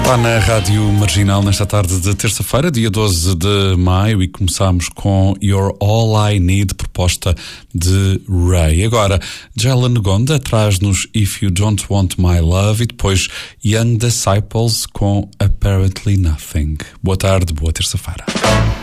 Está na Rádio Marginal nesta tarde de terça-feira, dia 12 de maio, e começamos com You're All I Need, proposta de Ray. Agora, Jella Negonda traz-nos If You Don't Want My Love e depois Young Disciples com Apparently Nothing. Boa tarde, boa terça-feira.